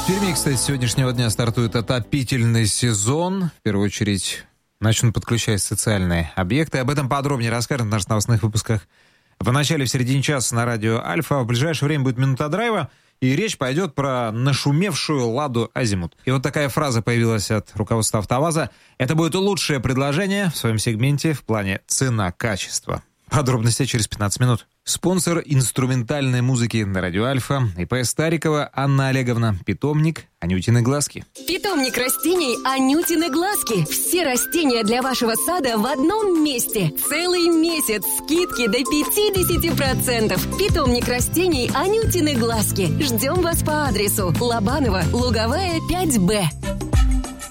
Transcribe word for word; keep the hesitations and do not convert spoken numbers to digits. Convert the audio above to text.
В Перми, кстати, с сегодняшнего дня стартует отопительный сезон. В первую очередь начнут подключать социальные объекты. Об этом подробнее расскажем в наших новостных выпусках в начале, в середине часа на радио Альфа. В ближайшее время будет минута драйва, и речь пойдет про нашумевшую «Ладу Азимут». И вот такая фраза появилась от руководства «АвтоВАЗа». Это будет лучшее предложение в своем сегменте в плане цена-качество. Подробности через пятнадцать минут. Спонсор инструментальной музыки на радио Альфа. ИП Старикова Анна Олеговна. Питомник Анютины глазки. Питомник растений Анютины глазки. Все растения для вашего сада в одном месте. Целый месяц скидки до пятьдесят процентов. Питомник растений Анютины глазки. Ждем вас по адресу Лобанова, Луговая, пять Б.